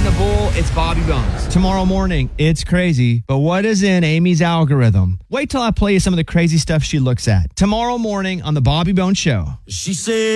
the Bull, it's Bobby Bones. Tomorrow morning, it's crazy, but what is in Amy's algorithm? Wait till I play you some of the crazy stuff she looks at. Tomorrow morning on the Bobby Bones Show. She said